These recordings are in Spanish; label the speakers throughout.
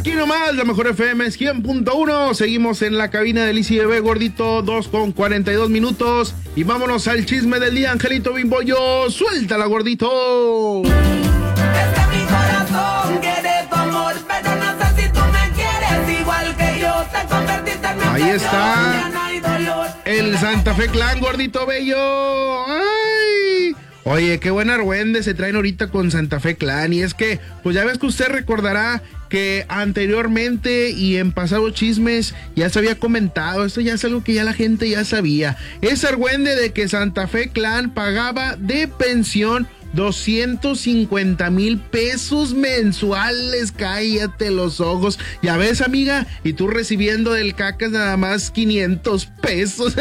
Speaker 1: Aquí nomás, la mejor FM es 100.1. Seguimos en la cabina del ICBB, gordito, 2:42. Y vámonos al chisme del día, Angelito Bimbollo. Suéltala, gordito.
Speaker 2: Es que mi corazón quiere tu amor, pero no sé si tú me quieres igual que yo. Te convertiste en mi
Speaker 1: Ahí
Speaker 2: obsesión,
Speaker 1: está
Speaker 2: ya no hay dolor.
Speaker 1: el Santa Fe Clan, gordito bello. ¡Ay! Oye, qué buen argüende se traen ahorita con Santa Fe Clan. Y es que, pues ya ves que usted recordará que anteriormente y en pasados chismes ya se había comentado, esto ya es algo que ya la gente ya sabía. Es argüende de que Santa Fe Clan pagaba de pensión 250,000 pesos mensuales. Cállate los ojos. Ya ves, amiga, y tú recibiendo del Cacas nada más 500 pesos.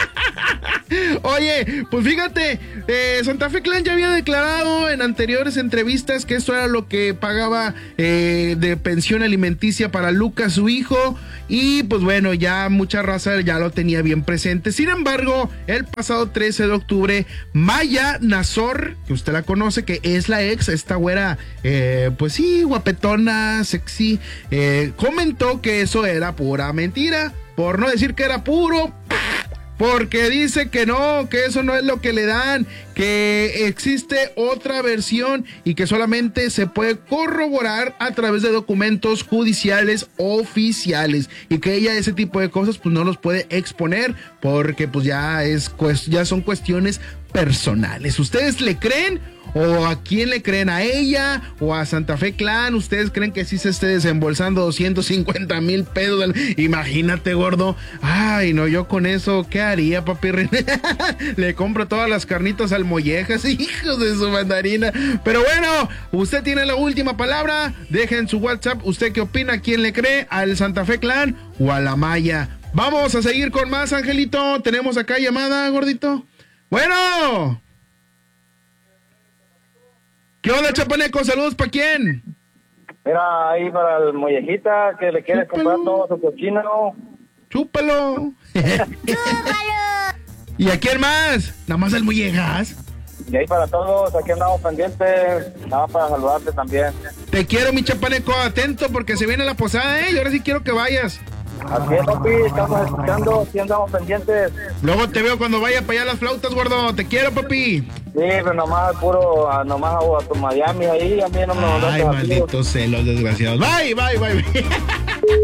Speaker 1: Oye, pues fíjate, Santa Fe Clan ya había declarado en anteriores entrevistas que esto era lo que pagaba de pensión alimenticia para Lucas, su hijo, y pues bueno, ya mucha raza ya lo tenía bien presente. Sin embargo, el pasado 13 de octubre, Maya Nazor, que usted la conoce, que es la ex, esta güera, pues sí, guapetona, sexy, comentó que eso era pura mentira, por no decir que era puro, porque dice que no, que eso no es lo que le dan, que existe otra versión y que solamente se puede corroborar a través de documentos judiciales oficiales, y que ella ese tipo de cosas pues no los puede exponer porque pues ya son cuestiones personales. ¿Ustedes le creen? ¿O a quién le creen? ¿A ella o a Santa Fe Clan? ¿Ustedes creen que sí se esté desembolsando 250,000 pesos? Imagínate, gordo. Ay, no, yo con eso, ¿qué haría, papi? Le compro todas las carnitas al mollejas, hijos de su mandarina. Pero bueno, usted tiene la última palabra. Dejen su WhatsApp. ¿Usted qué opina? ¿Quién le cree? ¿Al Santa Fe Clan o a la Maya? Vamos a seguir con más, Angelito. Tenemos acá llamada, gordito. Bueno. ¿Qué onda, Chapaneco? ¿Saludos para quién?
Speaker 3: Mira, ahí para el mollejita que le quiere comprar todo su cochino.
Speaker 1: ¡Chúpalo!
Speaker 4: ¡Chúpalo!
Speaker 1: ¿Y a quién más? Nada más el mollejas.
Speaker 3: Y ahí para todos, aquí andamos pendientes. Nada más para saludarte también.
Speaker 1: Te quiero, mi Chapaneco, atento porque se viene la posada, y ahora sí quiero que vayas.
Speaker 3: Así es, papi, estamos escuchando, aquí andamos pendientes.
Speaker 1: Luego te veo cuando vaya para allá las flautas, gordo. Te quiero, papi.
Speaker 3: Sí, pero nomás nomás a tu Miami ahí, a mí no me mandaste.
Speaker 1: Ay, malditos celos, desgraciados. Bye.